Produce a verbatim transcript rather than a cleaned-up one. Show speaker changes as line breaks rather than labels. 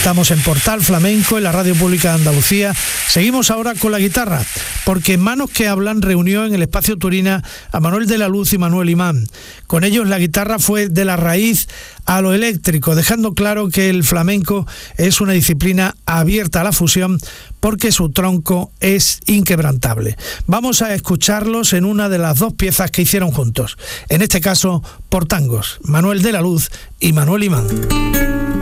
Estamos en Portal Flamenco, en la Radio Pública de Andalucía. Seguimos ahora con la guitarra, porque Manos que Hablan reunió en el Espacio Turina a Manuel de la Luz y Manuel Imán. Con ellos la guitarra fue de la raíz a lo eléctrico, dejando claro que el flamenco es una disciplina abierta a la fusión porque su tronco es inquebrantable. Vamos a escucharlos en una de las dos piezas que hicieron juntos, en este caso por tangos, Manuel de la Luz y Manuel Imán.